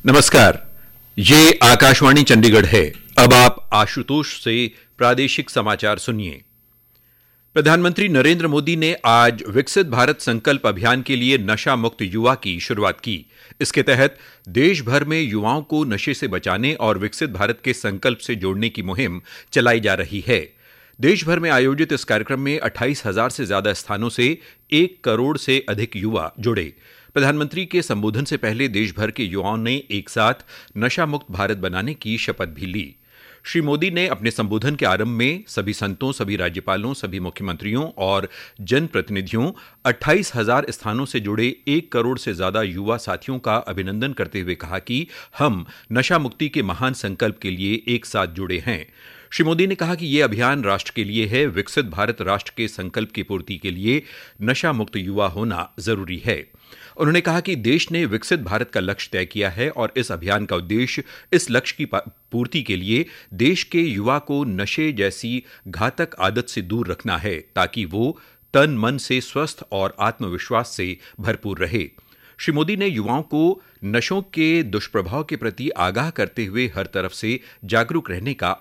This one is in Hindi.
नमस्कार, ये आकाशवाणी चंडीगढ़ है। अब आप आशुतोष से प्रादेशिक समाचार सुनिए। प्रधानमंत्री नरेंद्र मोदी ने आज विकसित भारत संकल्प अभियान के लिए नशा मुक्त युवा की शुरुआत की। इसके तहत देश भर में युवाओं को नशे से बचाने और विकसित भारत के संकल्प से जोड़ने की मुहिम चलाई जा रही है। देश भर में आयोजित इस कार्यक्रम में 28,000 से ज्यादा स्थानों से 1 करोड़ से अधिक युवा जुड़े। प्रधानमंत्री के संबोधन से पहले देश भर के युवाओं ने एक साथ नशा मुक्त भारत बनाने की शपथ भी ली। श्री मोदी ने अपने संबोधन के आरंभ में सभी संतों, सभी राज्यपालों, सभी मुख्यमंत्रियों और जनप्रतिनिधियों 28,000 स्थानों से जुड़े 1 करोड़ से ज्यादा युवा साथियों का अभिनंदन करते हुए कहा कि हम नशा मुक्ति के महान संकल्प के लिए एक साथ जुड़े हैं। श्री मोदी ने कहा कि यह अभियान राष्ट्र के लिए है। विकसित भारत राष्ट्र के संकल्प की पूर्ति के लिए नशा मुक्त युवा होना जरूरी है। उन्होंने कहा कि देश ने विकसित भारत का लक्ष्य तय किया है और इस अभियान का उद्देश्य इस लक्ष्य की पूर्ति के लिए देश के युवा को नशे जैसी घातक आदत से दूर रखना है, ताकि वो तन मन से स्वस्थ और आत्मविश्वास से भरपूर रहे। श्री मोदी ने युवाओं को नशों के दुष्प्रभाव के प्रति आगाह करते हुए हर तरफ से जागरूक रहने का